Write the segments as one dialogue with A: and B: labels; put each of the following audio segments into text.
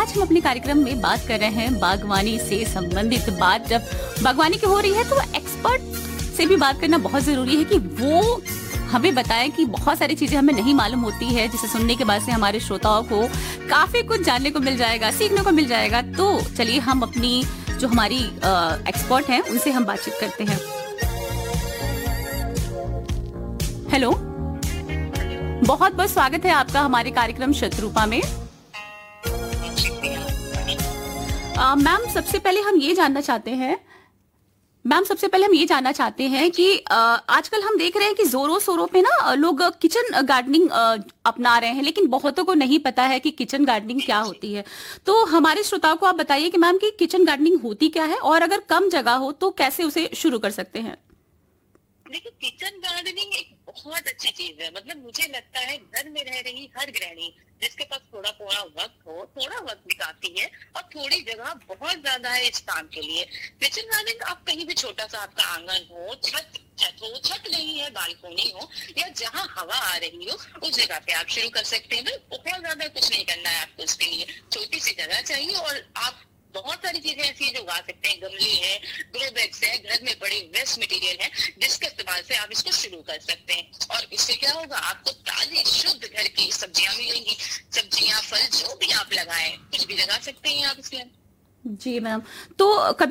A: आज हम अपने कार्यक्रम में बात कर रहे हैं बागवानी से संबंधित बात। जब बागवानी की हो रही है तो एक्सपर्ट से भी बात करना बहुत जरूरी है कि वो हमें बताएं कि बहुत सारी चीजें हमें नहीं मालूम होती है, जिसे सुनने के बाद से हमारे श्रोताओं को काफी कुछ जानने को मिल जाएगा, सीखने को मिल जाएगा। तो चलिए हम अपनी जो हमारी एक्सपर्ट हैं उनसे हम बातचीत करते हैं। हेलो, बहुत बहुत स्वागत है आपका हमारे कार्यक्रम शतरूपा में। मैम सबसे पहले हम ये जानना चाहते हैं कि आजकल हम देख रहे हैं कि जोरों शोरों पे ना लोग किचन गार्डनिंग अपना रहे हैं, लेकिन बहुतों को नहीं पता है कि किचन गार्डनिंग क्या होती है। तो हमारे श्रोताओं को आप बताइए कि मैम कि किचन गार्डनिंग होती क्या है, और अगर कम जगह हो तो कैसे उसे शुरू कर सकते हैं।
B: देखिए, किचन गार्डनिंग एक बहुत अच्छी चीज है। मतलब मुझे लगता है घर में रह रही हर गृहिणी जिसके पास थोड़ा वक्त भी काफी है और थोड़ी जगह बहुत ज्यादा है इस काम के लिए। किचन गार्डनिंग आप कहीं भी छोटा सा आपका आंगन हो, छत नहीं है, बालकोनी हो, या जहाँ हवा आ रही हो उस जगह पे आप शुरू कर सकते हैं। बहुत ज्यादा कुछ नहीं करना है आपको, इसके लिए छोटी सी जगह चाहिए और आप बहुत सारी चीजें ऐसी है जो उगा सकते हैं। गमले हैं, ग्रो बैग्स है, घर में पड़े वेस्ट मटेरियल है, जिसके इस्तेमाल से आप इसको शुरू कर सकते हैं। और इससे क्या होगा, आपको ताजी शुद्ध घर की सब्जियां मिलेंगी। सब्जियां, फल जो भी आप लगाएं, कुछ भी लगा सकते हैं आप इसके। जी
A: मैम, तो कभी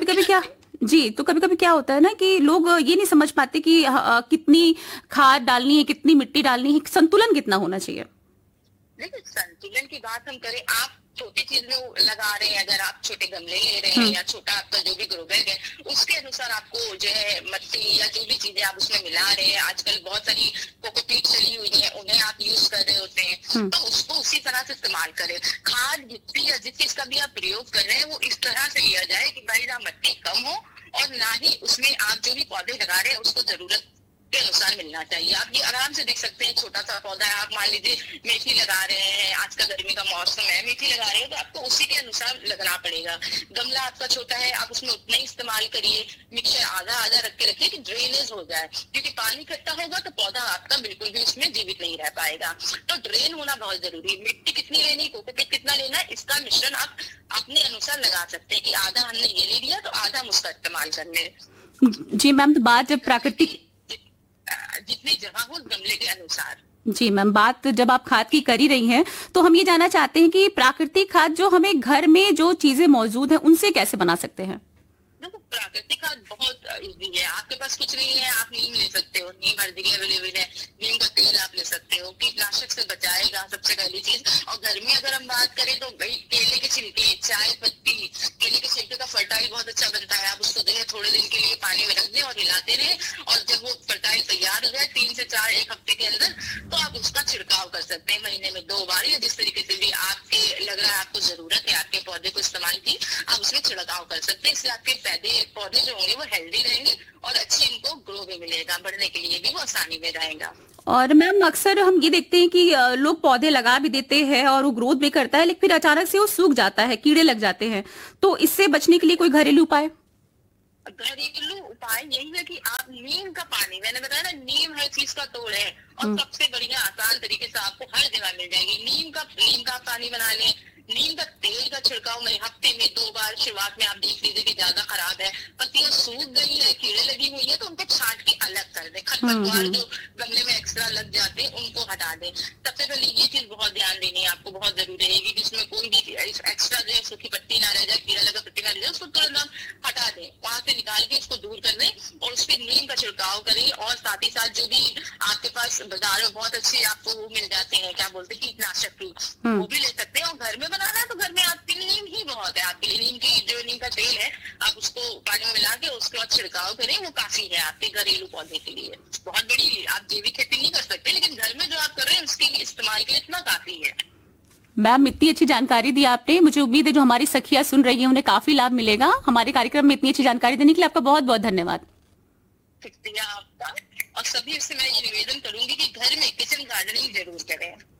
A: कभी क्या होता है ना कि लोग ये नहीं समझ पाते कि कितनी खाद डालनी है, कितनी मिट्टी डालनी है, संतुलन कितना होना चाहिए।
B: देखिए, संतुलन की बात हम करें, आप छोटी चीज में लगा रहे हैं, अगर आप छोटे गमले ले रहे हैं या छोटा आपका जो भी ग्रो बैग है, उसके अनुसार आपको जो है मिट्टी या जो भी चीजें आप उसमें मिला रहे हैं। आजकल बहुत सारी कोकोपीट चली हुई है, उन्हें आप यूज कर रहे होते हैं, तो उसको उसी तरह से इस्तेमाल करें। खाद, मिट्टी या जिस चीज का भी आप प्रयोग कर रहे हैं वो इस तरह से लिया जाए कि भाई ना मिट्टी कम हो और ना ही उसमें आप जो भी पौधे लगा रहे हैं उसको जरूरत के अनुसार मिलना चाहिए। आप ये आराम से देख सकते हैं, छोटा सा पौधा है, आप मान लीजिए मेथी लगा रहे हैं, आज का गर्मी का मौसम है, मेथी लगा रहे हैं तो आपको उसी के अनुसार लगना पड़ेगा। गमला आपका छोटा है, आप उसमें उतना ही इस्तेमाल करिए। मिक्सचर आधा रख के रखिए कि ड्रेनेज हो जाए, क्योंकि पानी इकट्ठा होगा तो पौधा आपका बिल्कुल भी उसमें जीवित नहीं रह पाएगा। तो ड्रेन होना बहुत जरूरी है। मिट्टी कितनी लेनी, कोकोपीट कितना लेना है, इसका मिश्रण आप अपने अनुसार लगा सकते हैं कि आधा हमने ये ले लिया तो आधा हम उसका इस्तेमाल कर ले।
A: जी मैम, तो बात जब प्राकृतिक
B: जितनी जगह हो गमले के अनुसार।
A: जी मैम, बात जब आप खाद की कर ही रही हैं तो हम ये जानना चाहते हैं कि प्राकृतिक खाद जो हमें घर में जो चीजें मौजूद हैं उनसे कैसे बना सकते हैं।
B: देखो, प्राकृतिक खाद बहुत इजी है। आपके पास कुछ नहीं है, आप नीम ले सकते हो, नीम हर जगह अवेलेबल है। नीम का तेल आप ले सकते हो, कीटनाशक से बचाएगा सबसे पहली चीज। और घर में अगर हम बात करें तो भाई केले के छिलके, चाय पत्ती, केले के छिलके का फर्टाइल बहुत अच्छा बनता है। आप उसको दें, थोड़े दिन के लिए पानी में रख दें और हिलाते रहे, और जब वो फर्टाइल तैयार हो जाए 3 से 4 एक हफ्ते के अंदर, तो आप उसका छिड़काव कर सकते हैं महीने में 2 बार, या जिस तरीके से भी आपके लग रहा है आपको जरूरत है आपके पौधे को इस्तेमाल की, आप उसमें छिड़काव कर सकते हैं। इससे आपके पौधे जो होंगे वो हेल्दी रहेंगे और अच्छी इनको ग्रो भी मिलेगा, बढ़ने के लिए भी वो आसानी में रहेगा।
A: और मैम अक्सर हम ये देखते हैं कि लोग पौधे लगा भी देते हैं और वो ग्रोथ भी करता है, लेकिन फिर अचानक से वो सूख जाता है, कीड़े लग जाते हैं। तो इससे बचने के लिए कोई घरेलू उपाय
B: यही है कि आप नीम का पानी, मैंने बताया ना, नीम हर चीज का तोड़ है और सबसे बढ़िया आसान तरीके से आपको हर जगह मिल जाएगी। नीम का पानी बना लें। नीम का तेल का छिड़काव में हफ्ते में 2 बार, शुरुआत में आप देख लीजिए कि ज्यादा खराब है, पत्तियां सूख गई है, कीड़े लगी हुई है, तो उनको छांट के अलग कर दें। खरपतवार जो गमले में एक्स्ट्रा लग जाते हैं उनको हटा दें। सबसे पहले ये चीज बहुत ध्यान देनी है आपको, बहुत जरूरी रहेगी कि इसमें कोई भी एक्स्ट्रा जो है सूखी पत्ती ना रह जाए, कीड़ा लगा पत्ती ना रह जाए, उसको तुरंत हटा दें, वहां से निकाल के इसको दूर कर दें और उस पर नीम का छिड़काव करें। और साथ ही साथ जो भी आपके पास बाजार में बहुत अच्छे आपको वो मिल जाते हैं, क्या बोलते हैं, कीटनाशक भी, वो भी ले सकते हैं। और घर में बनाना है तो घर में आपके लिए नीम ही बहुत है। आपके लिए नीम का तेल है, आप उसको पानी में मिला के उसके बाद छिड़काव करें, वो काफी है आपके घरेलू पौधे के लिए। बहुत बड़ी आप जैविक खेती नहीं कर सकते, लेकिन घर में जो आप कर रहे हैं उसके लिए इस्तेमाल के लिए इतना काफी है।
A: मैम, इतनी अच्छी जानकारी दी आपने, मुझे उम्मीद है जो हमारी सखियां सुन रही हैं उन्हें काफी लाभ मिलेगा। हमारे कार्यक्रम में इतनी अच्छी जानकारी देने के लिए आपका बहुत बहुत धन्यवाद।
B: शुक्रिया आपका। और सभी से मैं ये निवेदन करूंगी कि घर में किचन गार्डनिंग जरूर करें।